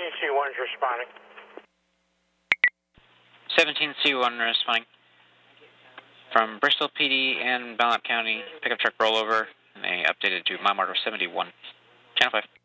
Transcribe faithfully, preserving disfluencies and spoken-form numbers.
seventeen C one is responding. seventeen C one responding. From Bristol P D and Belknap County, pickup truck rollover, and they updated to mile marker seventy-one. Channel five.